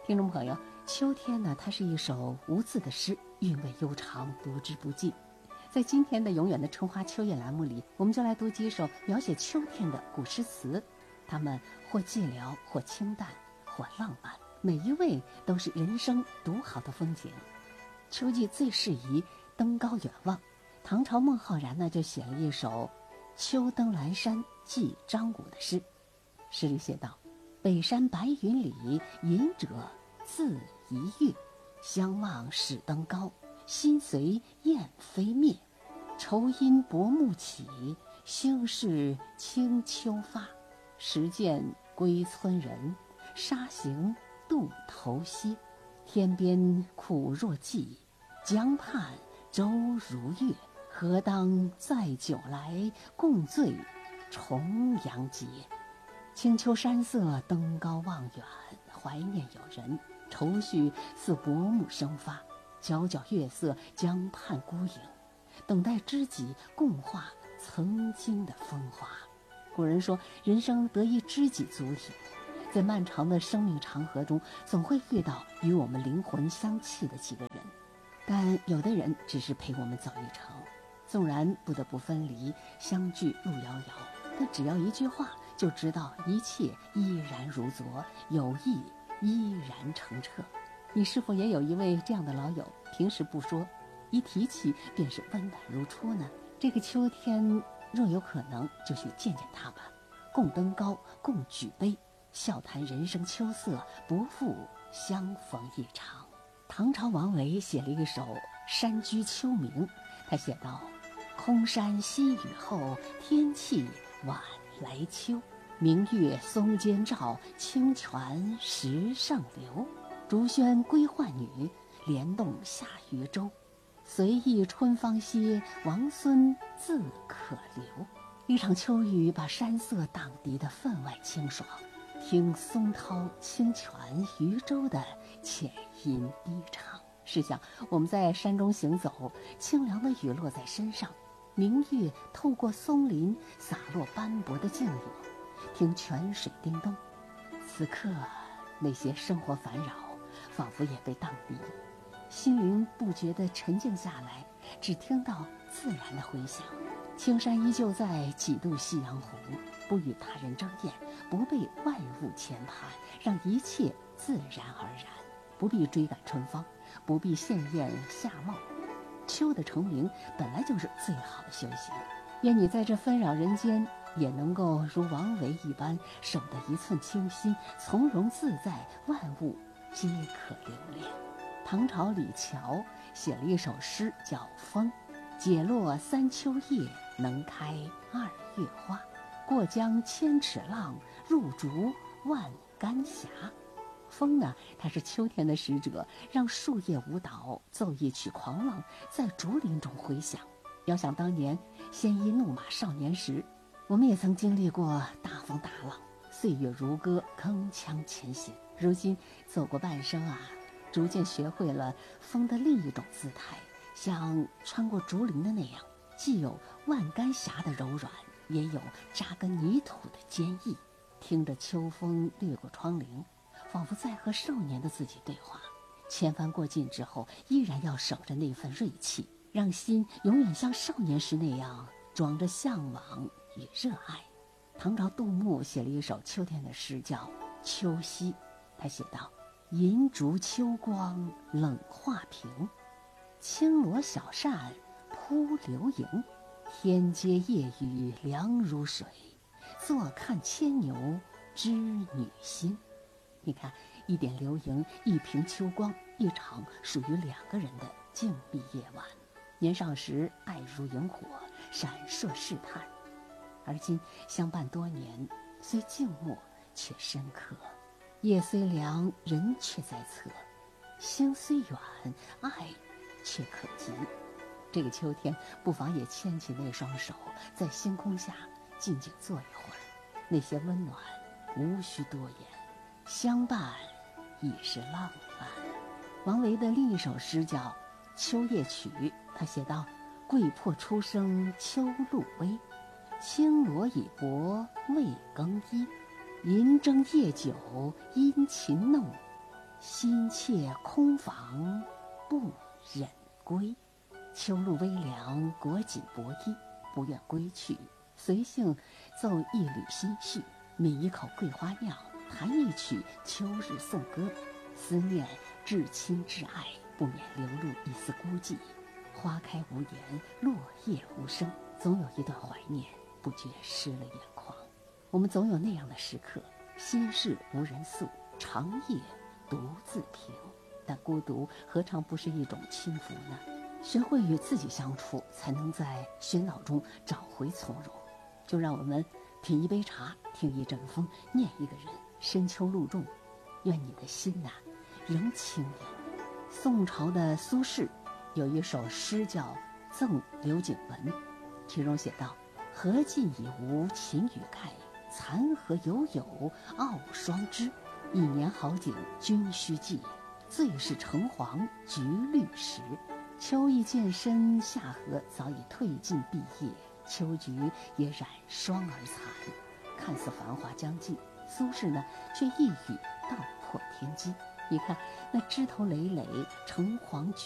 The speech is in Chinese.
听众朋友，秋天呢，它是一首无字的诗，韵味悠长，读之不尽。在今天的永远的春花秋月栏目里，我们就来读几首描写秋天的古诗词，它们或寂寥，或清淡，或浪漫，每一位都是人生独好的风景。秋季最适宜登高远望，唐朝孟浩然呢就写了一首《秋登兰山寄张武》的诗。诗里写道：北山白云里，隐者自一月。相望始登高，心随雁飞灭。愁因薄暮起，兴是清秋发。时见归村人，沙行渡头歇。天边苦若寄，江畔舟如月。何当载酒来，共醉重阳节。清秋山色登高望远，怀念友人，愁绪似薄暮生发。皎皎月色，江畔孤影，等待知己共话曾经的风华。古人说，人生得一知己足矣。在漫长的生命长河中，总会遇到与我们灵魂相契的几个人，但有的人只是陪我们走一程，纵然不得不分离，相聚路遥遥，但只要一句话，就知道一切依然如昨，友谊依然澄澈。你是否也有一位这样的老友，平时不说，一提起便是温暖如初呢？这个秋天若有可能，就去见见他吧，共登高，共举杯，笑谈人生秋色，不负相逢一场。唐朝王维写了一首《山居秋暝》，他写道：空山新雨后，天气晚来秋。明月松间照，清泉石上流。竹喧归浣女，莲动下渔舟。随意春芳歇，王孙自可留。一场秋雨把山色荡涤得分外清爽，听松涛、清泉、渔舟的浅吟低唱。试想，我们在山中行走，清凉的雨落在身上，明月透过松林洒落斑驳的静影，听泉水叮咚。此刻那些生活烦扰仿佛也被荡涤，心灵不觉地沉静下来，只听到自然的回响。青山依旧在，几度夕阳红。不与他人争艳，不被外物牵绊，让一切自然而然。不必追赶春芳，不必羡艳夏茂。秋的成名本来就是最好的修行。愿你在这纷扰人间，也能够如王维一般，守得一寸清新，从容自在，万物皆可留恋。唐朝李峤写了一首诗叫《风》：解落三秋叶，能开二月花。过江千尺浪，入竹万竿斜。风呢，它是秋天的使者，让树叶舞蹈，奏一曲狂浪，在竹林中回响。遥想当年鲜衣怒马少年时，我们也曾经历过大风大浪，岁月如歌，铿锵前行。如今走过半生啊，逐渐学会了风的另一种姿态，像穿过竹林的那样，既有万竿峡的柔软，也有扎根泥土的坚毅。听着秋风掠过窗棂，仿佛在和少年的自己对话。千帆过尽之后，依然要守着那份锐气，让心永远像少年时那样装着向往与热爱。唐朝杜牧写了一首秋天的诗叫《秋夕》，他写道：银烛秋光冷画屏，轻罗小扇扑流萤。天阶夜雨凉如水，坐看牵牛织女星。你看，一点流萤，一瓶秋光，一场属于两个人的静谧夜晚。年少时爱如萤火，闪烁试探，而今相伴多年，虽静默却深刻。夜虽凉，人却在侧；心虽远，爱却可及。这个秋天，不妨也牵起那双手，在星空下静静坐一会儿。那些温暖无需多言，相伴已是浪漫。王维的另一首诗叫《秋夜曲》，他写道：桂魄初生秋露微，轻罗已薄未更衣。银蒸夜酒殷勤弄， 心切空房不忍归。秋露微凉，裹紧薄衣，不愿归去，随性奏一缕心绪，抿一口桂花酿，弹一曲秋日颂歌。思念至亲至爱，不免流露一丝孤寂。花开无言，落叶无声，总有一段怀念不觉湿了眼眶。我们总有那样的时刻，心事无人诉，长夜独自平。但孤独何尝不是一种轻浮呢？学会与自己相处，才能在喧闹中找回从容。就让我们品一杯茶，听一阵风，念一个人。深秋露重，愿你的心呐，仍轻盈。宋朝的苏轼有一首诗叫《赠刘景文》，其中写道：荷尽已无擎雨盖，残荷犹有傲霜枝。一年好景君须记，最是橙黄橘绿时。秋意渐深，夏荷早已褪尽碧叶，秋菊也染霜而残。看似繁华将尽，苏轼呢却一语道破天机。你看那枝头累累橙黄橘